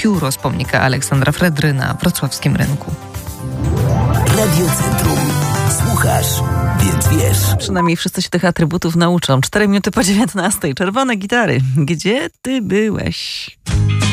pióro z pomnika Aleksandra Fredry na wrocławskim rynku. Radiocentrum. Słuchasz, więc wiesz. Przynajmniej wszyscy się tych atrybutów nauczą. 4 minuty po 19. Czerwone gitary. Gdzie ty byłeś?